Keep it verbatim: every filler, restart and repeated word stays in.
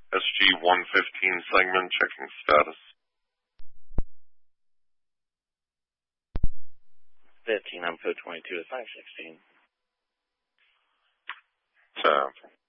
S G one fifteen segment, checking status. fifteen, I'm code twenty-two to five sixteen. Tap.